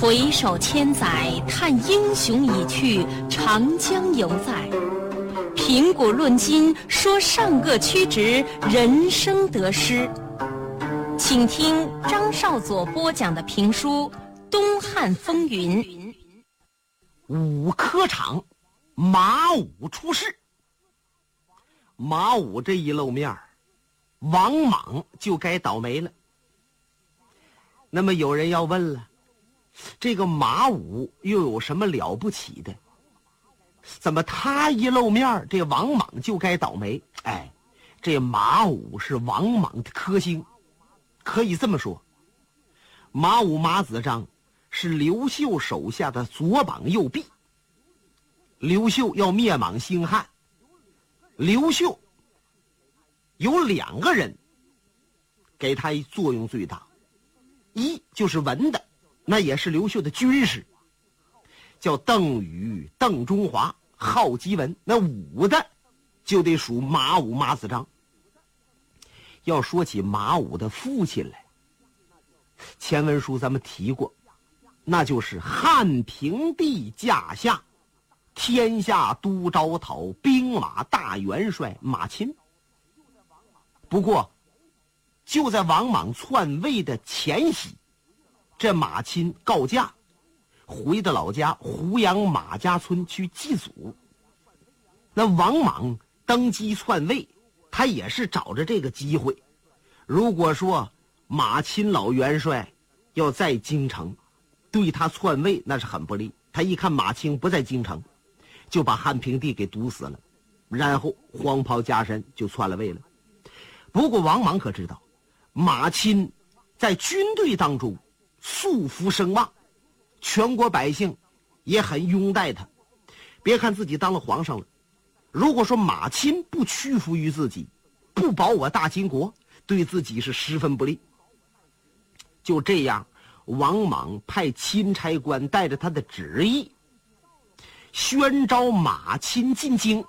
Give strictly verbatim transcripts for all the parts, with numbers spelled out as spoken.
回首千载，叹英雄已去，长江犹在。评古论今，说上个曲直，人生得失。请听张少佐播讲的评书《东汉风云》。 武科场，马武出事。马武这一露面，王莽就该倒霉了。那么有人要问了，这个马武又有什么了不起的？怎么他一露面，这王莽就该倒霉？哎，这马武是王莽的克星，可以这么说。马武马子章是刘秀手下的左膀右臂。刘秀要灭莽兴汉，刘秀有两个人给他作用最大，一就是文的，那也是刘秀的军师，叫邓禹、邓中华、好基文。那武的就得属马武马子章。要说起马武的父亲来，前文书咱们提过，那就是汉平帝驾下天下都招讨兵马大元帅马钦。不过就在王莽篡位的前夕，这马钦告假，回到老家胡杨马家村去祭祖。那王莽登基篡位，他也是找着这个机会。如果说马钦老元帅要在京城，对他篡位那是很不利。他一看马钦不在京城，就把汉平帝给毒死了，然后黄袍加身就篡了位了。不过王莽可知道，马钦在军队当中素福声望，全国百姓也很拥戴他。别看自己当了皇上了，如果说马钦不屈服于自己，不保我大秦国，对自己是十分不利。就这样，王莽派钦差官带着他的旨意，宣召马钦进京。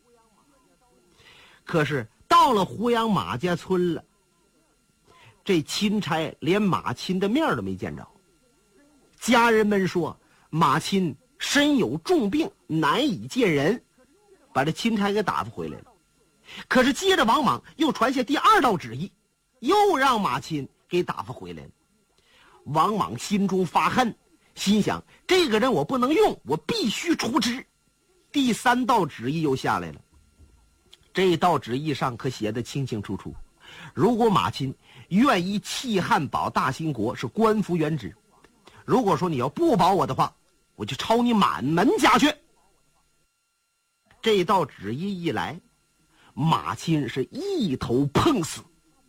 可是到了胡杨马家村了，这钦差连马钦的面都没见着。家人们说马钦身有重病，难以见人，把这钦差给打发回来了。可是接着王莽又传下第二道旨意，又让马钦给打发回来了。王莽心中发恨，心想这个人我不能用，我必须除之。第三道旨意又下来了，这道旨意上可写得清清楚楚，如果马钦愿意弃汉保大兴国，是官复原职；如果说你要不保我的话，我就抄你满门家眷。这道旨意一来，马钦是一头碰死。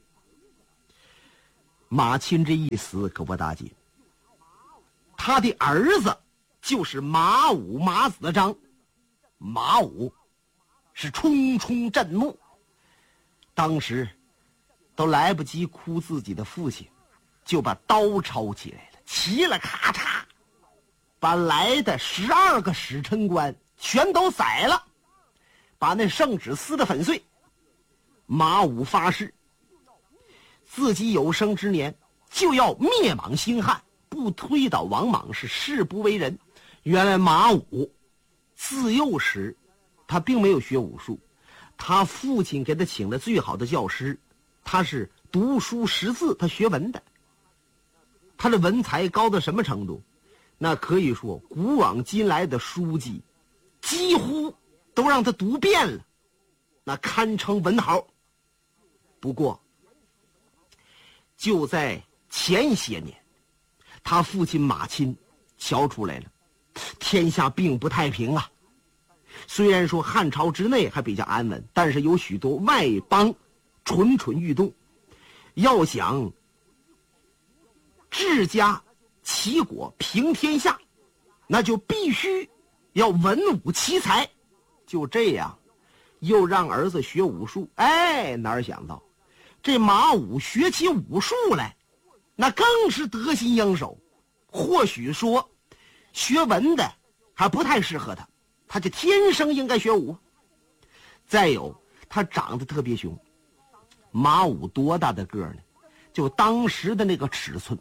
马钦这一死可不打紧，他的儿子就是马武马子章。马武是冲冲震怒，当时都来不及哭自己的父亲，就把刀抄起来了，齐了咔嚓，把来的十二个使臣官全都宰了，把那圣旨撕得粉碎。马武发誓，自己有生之年就要灭莽兴汉，不推倒王莽是誓不为人。原来马武自幼时他并没有学武术，他父亲给他请了最好的教师，他是读书识字，他学文的。他的文才高到什么程度？那可以说古往今来的书籍几乎都让他读遍了，那堪称文豪。不过就在前些年，他父亲马钦瞧出来了，天下并不太平啊。虽然说汉朝之内还比较安稳，但是有许多外邦蠢蠢欲动，要想治家齐国平天下，那就必须要文武奇才。就这样又让儿子学武术。哎，哪儿想到这马武学起武术来，那更是得心应手。或许说学文的还不太适合他，他就天生应该学武。再有他长得特别凶，马武多大的个呢？就当时的那个尺寸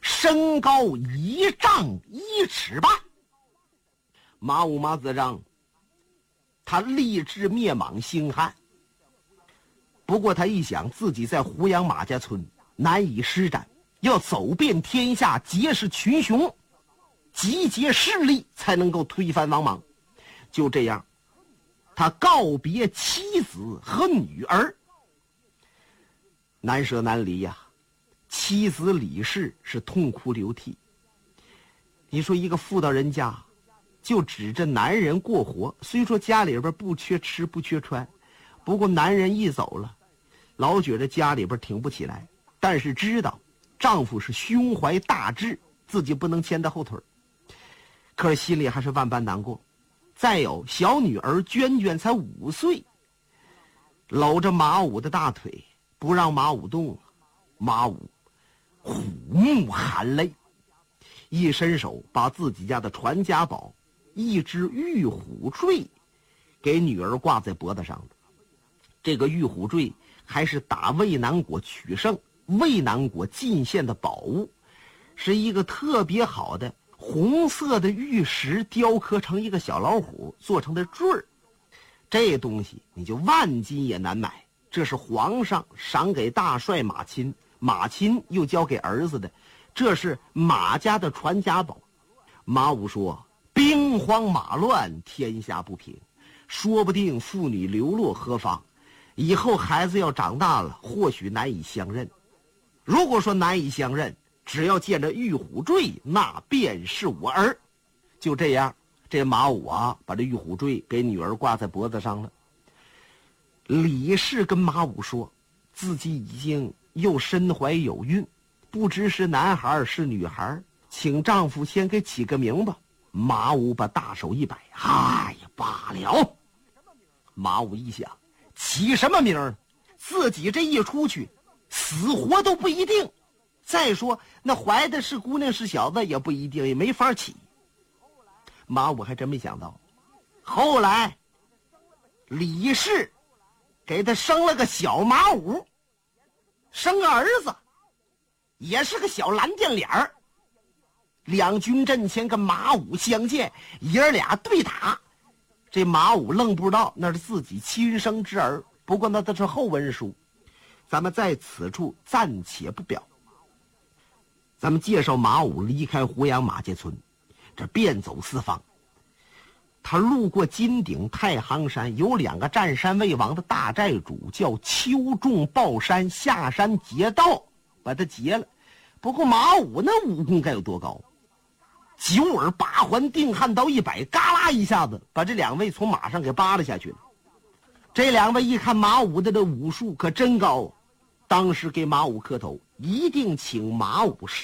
身高一丈一尺半。马武马子章他立志灭莽兴汉，不过他一想自己在胡杨马家村难以施展，要走遍天下结识群雄，集结势力才能够推翻王莽。就这样他告别妻子和女儿，难舍难离呀、啊。妻子李氏是痛哭流涕。你说一个妇道人家就指着男人过活，虽说家里边不缺吃不缺穿，不过男人一走了，老觉得家里边挺不起来，但是知道丈夫是胸怀大志，自己不能牵他后腿，可是心里还是万般难过。再有小女儿娟娟才五岁，搂着马武的大腿不让马武动，马武虎目含泪，一伸手把自己家的传家宝一只玉虎坠给女儿挂在脖子上了。这个玉虎坠还是打渭南国取胜渭南国进献的宝物，是一个特别好的红色的玉石雕刻成一个小老虎做成的坠儿。这东西你就万金也难买，这是皇上赏给大帅马钦，马钦又交给儿子的，这是马家的传家宝。马武说兵荒马乱，天下不平，说不定妇女流落何方，以后孩子要长大了或许难以相认，如果说难以相认，只要见着玉虎坠，那便是我儿。就这样，这马武啊把这玉虎坠给女儿挂在脖子上了。李氏跟马武说自己已经又身怀有孕，不知是男孩是女孩，请丈夫先给起个名吧。马武把大手一摆，哎呀，罢了。马武一想，起什么名儿？自己这一出去，死活都不一定。再说那怀的是姑娘是小子也不一定，也没法起。马武还真没想到，后来李氏给他生了个小马武，生个儿子，也是个小蓝靛脸儿。两军阵前跟马武相见，爷俩对打，这马武愣不知道那是自己亲生之儿，不过那都是后文书，咱们在此处暂且不表。咱们介绍马武离开胡杨马家村，这遍走四方，他路过金顶太行山，有两个占山为王的大寨主叫邱仲抱山下山劫道，把他劫了。不过马武那武功该有多高，九耳八环定汉刀一摆，嘎啦一下子把这两位从马上给扒了下去了。这两位一看马武的这武术可真高，当时给马武磕头，一定请马武